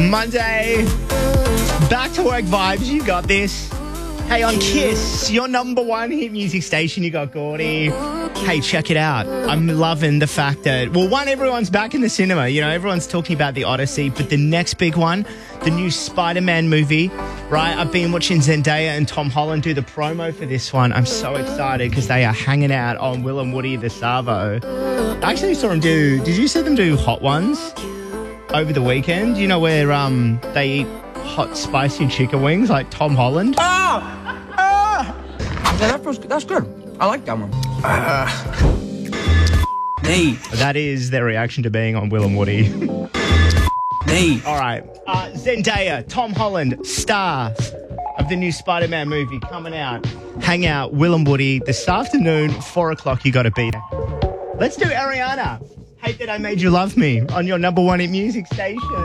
Monday. Back to work vibes. You got this. Hey, on Kiss, your number one hit music station, you got Gordy. Hey, check it out. I'm loving the fact that, well, one, everyone's back in the cinema. You know, everyone's talking about the Odyssey, but the next big one, the new Spider-Man movie, right? I've been watching Zendaya and Tom Holland do the promo for this one. I'm so excited because they are hanging out on Will and Woody the Savo. I actually saw them did you see them do Hot Ones over the weekend? You know, where they eat hot spicy chicken wings like Tom Holland? Yeah, that's good. I like that one. Hey. That is their reaction to being on Will and Woody. Hey. All right. Zendaya, Tom Holland, star of the new Spider-Man movie coming out. Hang out, Will and Woody, this afternoon, 4 o'clock, you got to be there. Let's do Ariana. Hate That I Made You Love Me on your number one hit music station.